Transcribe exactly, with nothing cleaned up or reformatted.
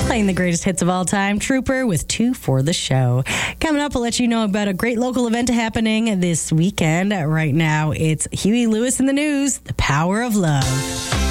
Playing the greatest hits of all time, Trooper with two for the show. Coming up, we'll let you know about a great local event happening this weekend. Right now, it's Huey Lewis in the news, The Power of Love.